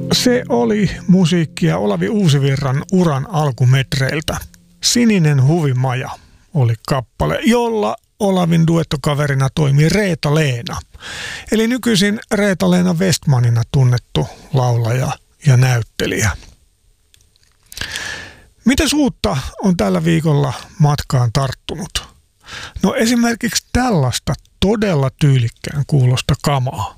Se oli musiikkia Olavi Uusivirran uran alkumetreiltä. Sininen huvimaja oli kappale, jolla Olavin duettokaverina toimii Reetta-Leena. Eli nykyisin Reetta-Leena Westmanina tunnettu laulaja ja näyttelijä. Mitäs uutta on tällä viikolla matkaan tarttunut? No esimerkiksi tällaista todella tyylikkään kuulosta kamaa.